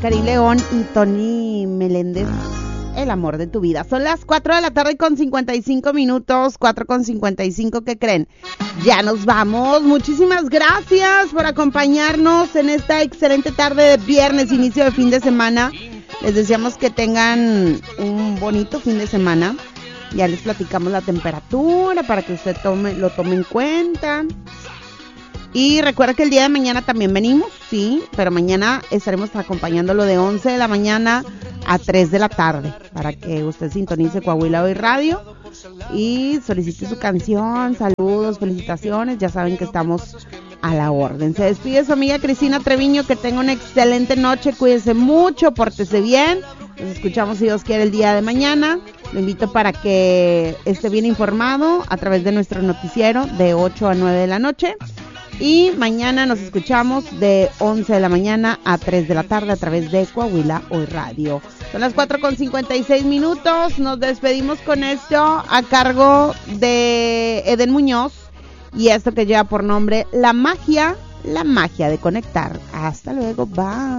Karim León y Tony Meléndez, el amor de tu vida. Son las 4 de la tarde con 55 minutos, 4:55, ¿qué creen? Ya nos vamos. Muchísimas gracias por acompañarnos en esta excelente tarde de viernes, inicio de fin de semana. Les deseamos que tengan un bonito fin de semana. Ya les platicamos la temperatura para que usted lo tome en cuenta. Y recuerda que el día de mañana también venimos, sí, pero mañana estaremos acompañándolo de 11 de la mañana a 3 de la tarde para que usted sintonice Coahuila Hoy Radio y solicite su canción. Saludos, felicitaciones, ya saben que estamos a la orden. Se despide su amiga Cristina Treviño, que tenga una excelente noche, cuídese mucho, pórtese bien. Nos escuchamos, si Dios quiere, el día de mañana. Lo invito para que esté bien informado a través de nuestro noticiero de 8 a 9 de la noche. Y mañana nos escuchamos de 11 de la mañana a 3 de la tarde a través de Coahuila Hoy Radio. Son las 4:56 minutos. Nos despedimos con esto a cargo de Eden Muñoz. Y esto que lleva por nombre La magia de conectar. Hasta luego, bye.